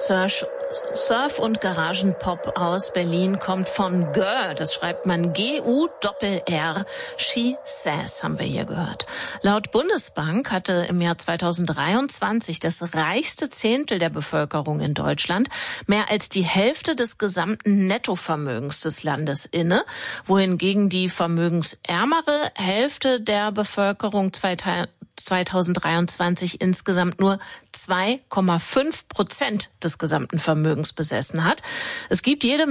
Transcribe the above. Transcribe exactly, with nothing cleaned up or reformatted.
Surf- Surf- und Garagenpop aus Berlin kommt von Gör. Das schreibt man G U R R. She Says, haben wir hier gehört. Laut Bundesbank hatte im Jahr zweitausenddreiundzwanzig das reichste Zehntel der Bevölkerung in Deutschland mehr als die Hälfte des gesamten Nettovermögens des Landes inne, wohingegen die vermögensärmere Hälfte der Bevölkerung zweitausenddreiundzwanzig insgesamt nur zwei Komma fünf Prozent des gesamten Vermögens besessen hat. Es gibt jede